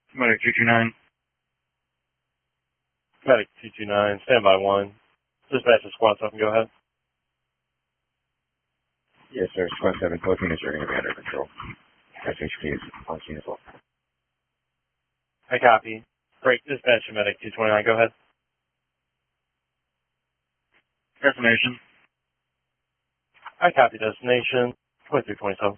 Medic 229. Medic 229, standby 1. Dispatch to squad 7, go ahead. Yes, sir. Squad 7, both units are going to be under control. SHP is on scene as well. I copy. Break dispatch to Medic 229, go ahead. Destination. I copy destination 2327.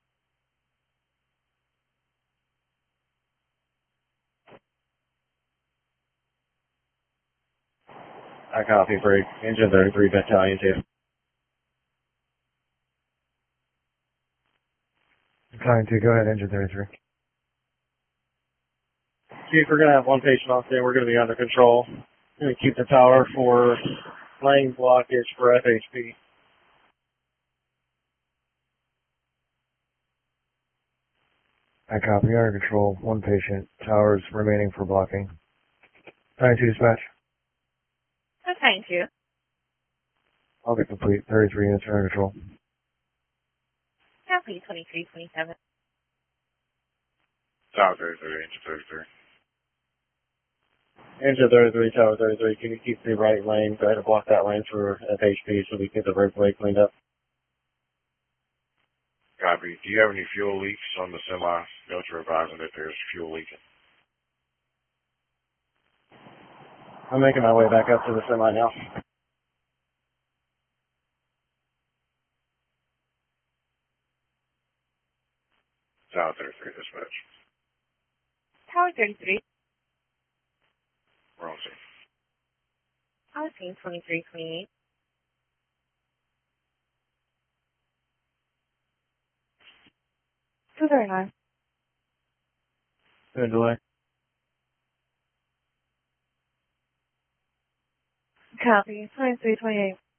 I copy. Break. Engine 33 Battalion 2. Battalion 2, go ahead, engine 33. Chief, we're going to have one patient off there. We're going to be under control. Going to keep the tower for lane blockage for FHP. I copy, under control, one patient, towers remaining for blocking. Battalion 2 dispatch. Battalion 2. I'll be complete, 33 units are under control. Copy 2327. Tower 33, engine 33. Engine 33, tower 33. Can you keep the right lane? Go ahead and block that lane for FHP so we can get the roadway cleaned up. Copy. Do you have any fuel leaks on the semi? Notes are advising that there's fuel leaking. I'm making my way back up to the semi now. Tower 33, dispatch. Tower 33. We're on scene. I was seeing 2328. So very nice. Good delay. Copy 2328.